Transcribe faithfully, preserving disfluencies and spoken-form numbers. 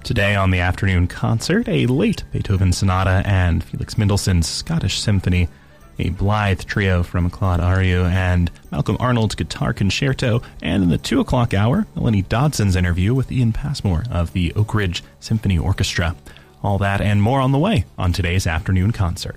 Today on the afternoon concert, a late Beethoven sonata and Felix Mendelssohn's Scottish Symphony, a blithe trio from Claude Arieu and Malcolm Arnold's guitar concerto, and in the two o'clock hour, Melanie Dodson's interview with Ian Passmore of the Oak Ridge Symphony Orchestra. All that and more on the way on today's afternoon concert.